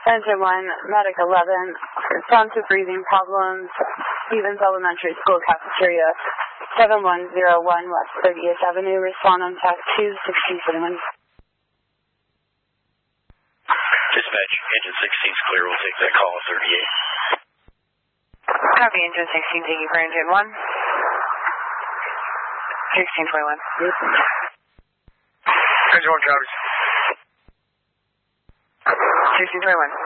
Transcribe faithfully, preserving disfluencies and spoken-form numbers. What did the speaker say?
Engine one, Medic eleven, respond to breathing problems, Stevens Elementary School Cafeteria, seven one zero one West thirtieth Avenue, respond on task two sixty-seven. Dispatch, engine sixteen is clear, we'll take that call at thirty-eight. Copy, engine sixteen, thank you for engine one. sixteen twenty-one. Engine one, copy. sixteen twenty-one.